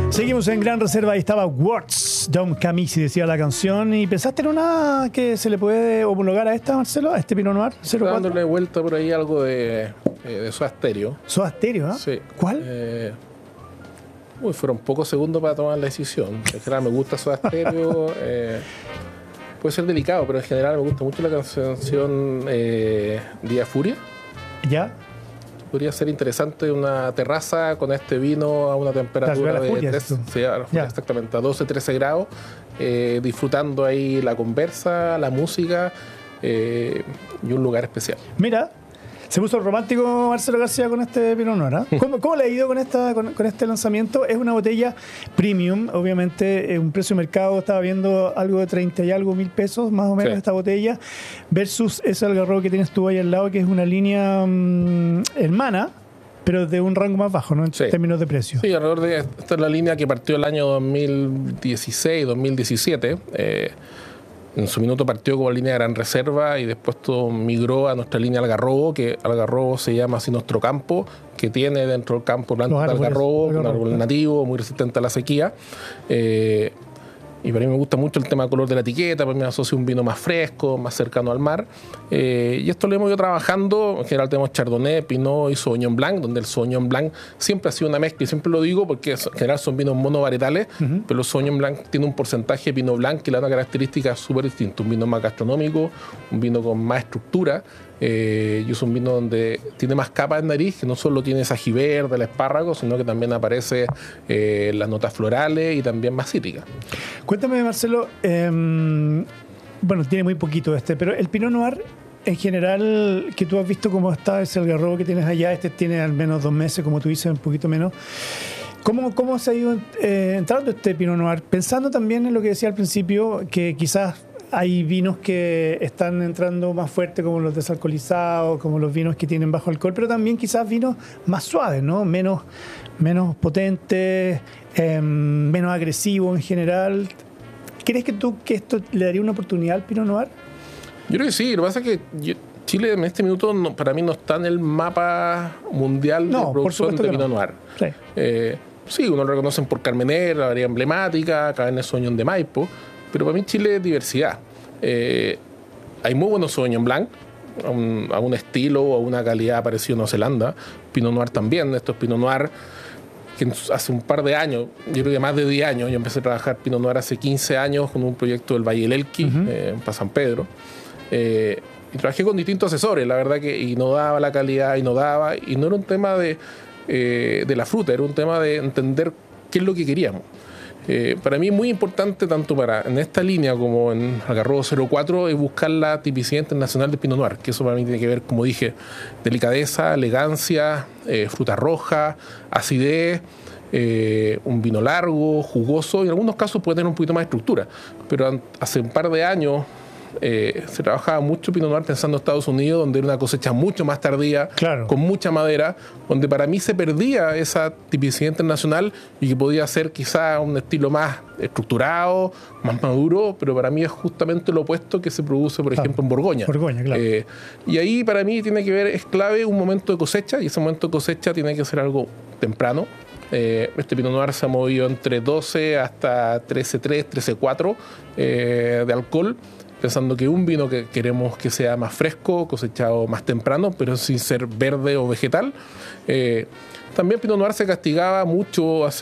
Seguimos en Gran Reserva. Ahí estaba Words, Dom Camisi decía la canción. ¿Y pensaste en una que se le puede homologar a esta, Marcelo? ¿A este Pinot Noir 04? Dándole vuelta por ahí algo de Soda Stereo. ¿Soda Stereo? ¿Ah? Sí. ¿Cuál? Fueron pocos segundos para tomar la decisión. En general me gusta Soda Stereo. Puede ser delicado, pero en general me gusta mucho la canción Día Furia. ¿Ya? Podría ser interesante una terraza con este vino a una temperatura de 3, exactamente, a 12-13 grados, disfrutando ahí la conversa, la música y un lugar especial. Mira, se puso romántico Marcelo García con este Pinot Noir. ¿Cómo le ha ido con este lanzamiento? Es una botella premium, obviamente, un precio de mercado, estaba viendo algo de 30 y algo mil pesos, más o menos, esta botella, versus ese Algarrobo que tienes tú ahí al lado, que es una línea hermana, pero de un rango más bajo, ¿no? En términos de precio. Sí, alrededor de esta es la línea que partió el año 2016, 2017. En su minuto partió como línea de Gran Reserva y después todo migró a nuestra línea Algarrobo, que Algarrobo se llama así nuestro campo, que tiene dentro del campo plantas de Algarrobo, un árbol nativo, muy resistente a la sequía. Y para mí me gusta mucho el tema del color de la etiqueta, para mí me asocia un vino más fresco, más cercano al mar. Y esto lo hemos ido trabajando. En general tenemos Chardonnay, Pinot y Sauvignon Blanc, donde el Sauvignon Blanc siempre ha sido una mezcla, y siempre lo digo porque en general son vinos monovarietales, pero el Sauvignon Blanc tiene un porcentaje de Pinot Blanc que le da una característica súper distinta. Un vino más gastronómico, un vino con más estructura. Y es un vino donde tiene más capa en nariz, que no solo tiene esa ají verde, el espárrago, sino que también aparece las notas florales y también más cítricas. Cuéntame, Marcelo, bueno, tiene muy poquito pero el Pinot Noir, en general, que tú has visto cómo está ese Algarrobo que tienes allá, tiene al menos 2 meses, como tú dices, un poquito menos. ¿Cómo se ha ido entrando este Pinot Noir? Pensando también en lo que decía al principio, que quizás hay vinos que están entrando más fuerte, como los desalcoholizados, como los vinos que tienen bajo alcohol, pero también quizás vinos más suaves, ¿no? Menos potentes, menos agresivos en general. ¿Crees que esto le daría una oportunidad al Pinot Noir? Yo creo que sí. Lo que pasa es que Chile en este minuto para mí no está en el mapa mundial de producción de Pinot Noir. Sí, uno lo reconocen por Carmener, la variedad emblemática, Cabernet Sauvignon de Maipo, pero para mí Chile es diversidad. Hay muy buenos Sauvignon Blanc, a un estilo o a una calidad parecida a Nueva Zelanda. Pinot Noir también. Estos Pinot Noir que hace un par de años, yo creo que más de 10 años, yo empecé a trabajar Pinot Noir hace 15 años con un proyecto del Valle del Elqui, para San Pedro. Y trabajé con distintos asesores, la verdad que y no daba la calidad, y no era un tema de la fruta, era un tema de entender qué es lo que queríamos. Para mí es muy importante, tanto en esta línea como en Algarrobo 04, es buscar la tipicidad internacional de Pinot Noir, que eso para mí tiene que ver, como dije, delicadeza, elegancia, fruta roja, acidez, un vino largo, jugoso, y en algunos casos puede tener un poquito más de estructura. Pero hace un par de años se trabajaba mucho Pinot Noir pensando en Estados Unidos, donde era una cosecha mucho más tardía, con mucha madera, donde para mí se perdía esa tipicidad internacional y que podía ser quizá un estilo más estructurado, más maduro, pero para mí es justamente lo opuesto que se produce, por ejemplo, en Borgoña. Y ahí para mí es clave un momento de cosecha, y ese momento de cosecha tiene que ser algo temprano. Este Pinot Noir se ha movido entre 12 hasta 13,3, 13,4 de alcohol, pensando que un vino que queremos que sea más fresco, cosechado más temprano, pero sin ser verde o vegetal. También Pinot Noir se castigaba mucho hace,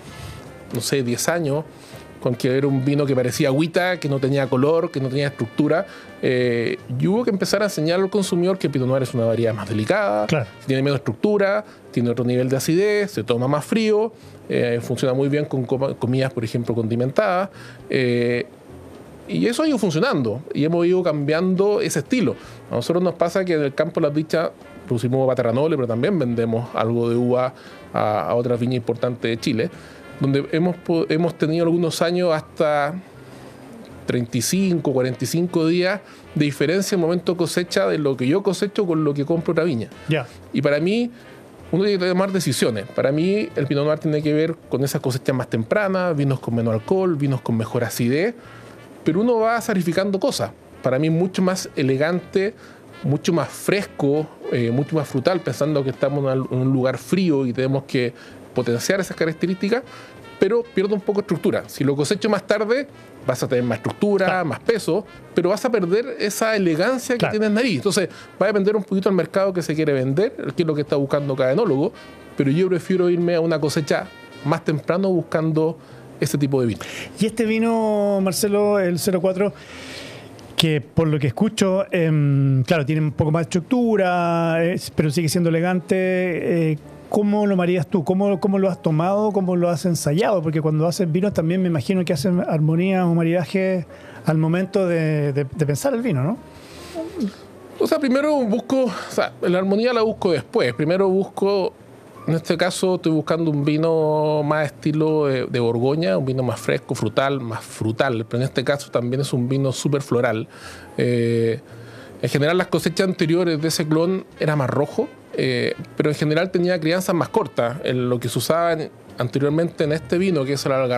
10 años, con que era un vino que parecía agüita, que no tenía color, que no tenía estructura. Y hubo que empezar a enseñar al consumidor que Pinot Noir es una variedad más delicada, que tiene menos estructura, tiene otro nivel de acidez, se toma más frío, funciona muy bien con comidas, por ejemplo, condimentadas. Y eso ha ido funcionando y hemos ido cambiando ese estilo. A nosotros nos pasa que en el campo de las dichas producimos uva Terranole, pero también vendemos algo de uva a otras viñas importantes de Chile, donde hemos tenido algunos años hasta 35, 45 días de diferencia en el momento de cosecha de lo que yo cosecho con lo que compro otra viña. Y para mí, uno tiene que tomar decisiones. Para mí, el Pinot Noir tiene que ver con esas cosechas más tempranas, vinos con menos alcohol, vinos con mejor acidez, pero uno va sacrificando cosas. Para mí mucho más elegante, mucho más fresco, mucho más frutal, pensando que estamos en un lugar frío y tenemos que potenciar esas características, pero pierde un poco de estructura. Si lo cosecho más tarde, vas a tener más estructura, más peso, pero vas a perder esa elegancia que tiene en nariz. Entonces, va a depender un poquito del mercado que se quiere vender, qué es lo que está buscando cada enólogo, pero yo prefiero irme a una cosecha más temprano buscando ese tipo de vino. Y este vino, Marcelo, el 04, que por lo que escucho, claro, tiene un poco más de estructura, pero sigue siendo elegante. ¿Cómo lo marías tú? ¿Cómo lo has tomado? ¿Cómo lo has ensayado? Porque cuando haces vinos también me imagino que hacen armonías o maridajes al momento de pensar el vino, ¿no? O sea, primero busco, la armonía la busco después. Primero busco, en este caso estoy buscando un vino más estilo de Borgoña, un vino más fresco, más frutal, pero en este caso también es un vino súper floral. En general las cosechas anteriores de ese clon era más rojo, pero en general tenía crianzas más cortas. Lo que se usaba anteriormente en este vino, que es el Algarrobo,